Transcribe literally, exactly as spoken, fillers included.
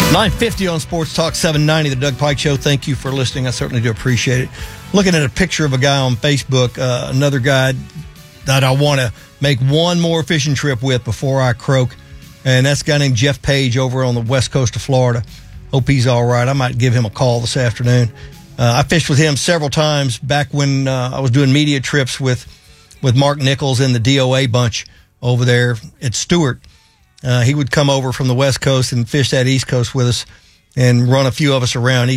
nine fifty on Sports Talk seven ninety, the Doug Pike Show. Thank you for listening. I certainly do appreciate it. Looking at a picture of a guy on Facebook, uh, another guy that I want to make one more fishing trip with before I croak, and that's a guy named Jeff Page over on the west coast of Florida. Hope he's all right. I might give him a call this afternoon. Uh, I fished with him several times back when uh, I was doing media trips with, with Mark Nichols and the D O A bunch over there at Stewart. Uh, he would come over from the West Coast and fish that East Coast with us and run a few of us around. He